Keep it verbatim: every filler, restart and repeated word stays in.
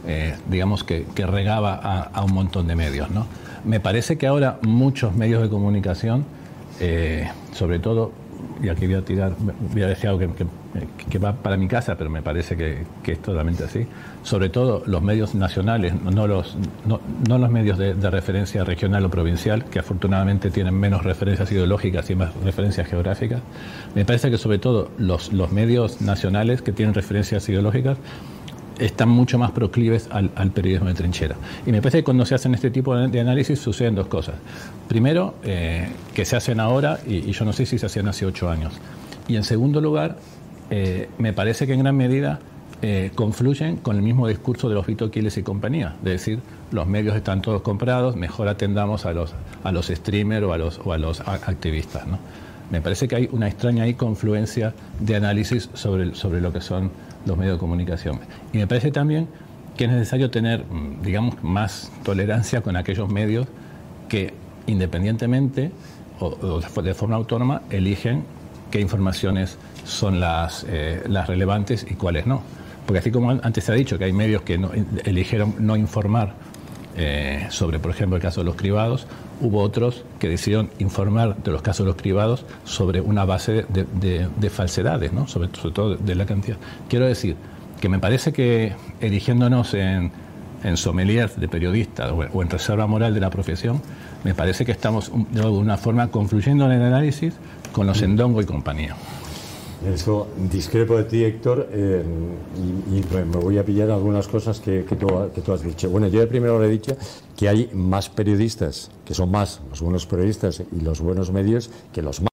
eh, digamos que, que regaba a, a un montón de medios, ¿no? Me parece que ahora muchos medios de comunicación, eh, sobre todo, y aquí voy a tirar, voy a decir algo que, que, que va para mi casa, pero me parece que, que es totalmente así, sobre todo los medios nacionales, no los, no, no los medios de, de referencia regional o provincial, que afortunadamente tienen menos referencias ideológicas y más referencias geográficas. Me parece que sobre todo los, los medios nacionales que tienen referencias ideológicas están mucho más proclives al, al periodismo de trinchera. Y me parece que cuando se hacen este tipo de, de análisis suceden dos cosas. Primero, eh, que se hacen ahora, y, y yo no sé si se hacían hace ocho años. Y en segundo lugar, eh, me parece que en gran medida eh, confluyen con el mismo discurso de los Vito Quiles y compañía. Es decir, los medios están todos comprados, mejor atendamos a los, a los streamers o a los, o a los activistas, ¿no? Me parece que hay una extraña ahí confluencia de análisis sobre, sobre lo que son los medios de comunicación. Y me parece también que es necesario tener, digamos, más tolerancia con aquellos medios que independientemente o, o de forma autónoma eligen qué informaciones son las, eh, las relevantes y cuáles no. Porque así como antes se ha dicho que hay medios que no, eligieron no informar eh, sobre, por ejemplo, el caso de los cribados, hubo otros que decidieron informar de los casos de los cribados sobre una base de, de, de falsedades, ¿no? sobre, sobre todo de la cantidad. Quiero decir que me parece que erigiéndonos en, en sommeliers de periodistas o, o en reserva moral de la profesión, me parece que estamos de alguna forma confluyendo en el análisis con los Endongo y compañía. Eso discrepo de ti, Héctor, eh, y, y me voy a pillar algunas cosas que, que, tú, que tú has dicho. Bueno, yo de primero le he dicho que hay más periodistas, que son más los buenos periodistas y los buenos medios que los más.